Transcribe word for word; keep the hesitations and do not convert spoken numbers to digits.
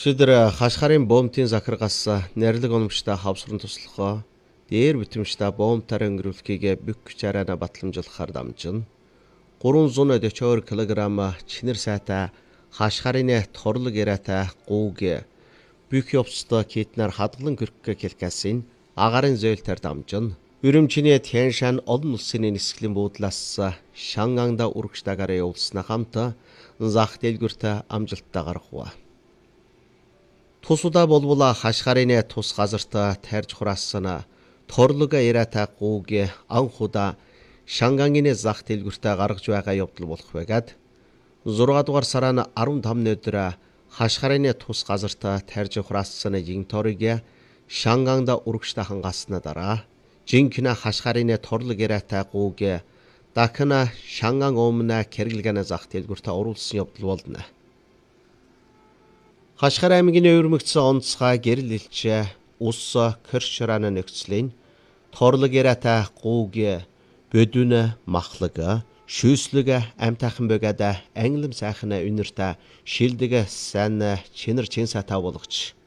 Шидэр хашхарын боомтын захиргаас нэрлэг оnomжтой хавсран туслахаа дээр битэмжтэй боомтаар өнгөрүүлэхийг бүк чарана батламжуулахаар дамжина. гурван зуун дэчээр килограмм чинэр сайтай хашхарын торлог яриатай гууг бүк явцтай китнаар хадгалан гөрөх хэлкасийн агарын зөөлтөр дамжина. Үрэмчний Тяншан олон улсын нисгэлийн буудлаас Шанганда үргчдагаараа явуулснаа хамт зах дэлгүртэ амжилттай гаргав. Тусуда болбол хашхарын тус газарт тарж хураасан торлог яриатай гууг анхудаа Шангангийн зах дэлгүртэ гаргаж байгаа явдал болох байгаад зургаан дугаар сарын арван тамны өдөр хашхарын тус газарт тарж хураасан жинторыг Шанганда үргчдэ хангааснаа дараа жинкэнэ хашхарын торлог яриатай гууг дахин Шанган өмнө кэргэлгэн зах дэлгүртэ оруулсан явдал болно. Хашхар аймгийн өвөрмөгцсөн онцгой гэрэл элчээ ус кэршрана нөхцөлийн торлог яриатай гууг бөдүн махлаг шүүслэг амтайхан бөгөөд англим сайхан үнэртэй шилдэг сайн чинэр чин сатаа болгоч